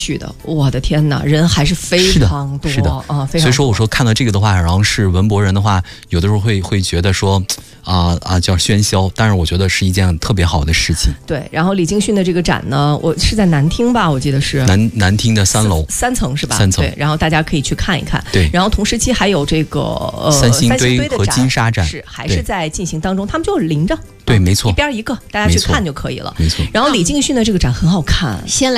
去的，我的天哪，人还是非常多， 是的啊，非常多。 所以说我说看到这个的话，然后是文博人的话，有的时候会觉得说叫喧嚣，但是我觉得是一件特别好的事情。 对，然后李敬训的这个展呢，我是在南厅吧，我记得是南厅的3楼 3层是吧 ？3层。 对，然后大家可以去看一看。 对， 然后同时期还有这个三星堆和金沙展还是在进行当中，他们就临着。 对，没错， 一边一个，大家去看就可以了。 没错。 然后李敬训的这个展很好看， 先来。